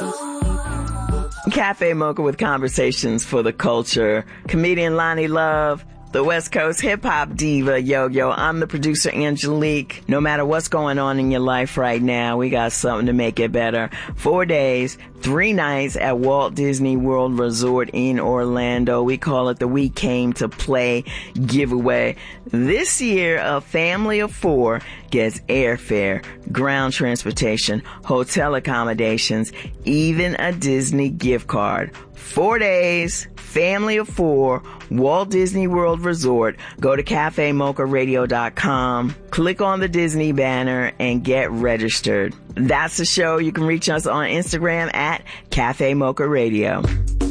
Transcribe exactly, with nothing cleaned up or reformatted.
Cafe Mocha with conversations for the culture. Comedian Lonnie Love, the West Coast hip-hop diva, Yo-Yo. I'm the producer, Angelique. No matter what's going on in your life right now, we got something to make it better. Four days, three nights at Walt Disney World Resort in Orlando. We call it the We Came to Play giveaway. This year, a family of four gets airfare, ground transportation, hotel accommodations, even a Disney gift card. Four days, family of four, Walt Disney World Resort. Go to cafe mocha radio dot com, click on the Disney banner, and get registered. That's the show. You can reach us on Instagram at Cafe Mocha Radio.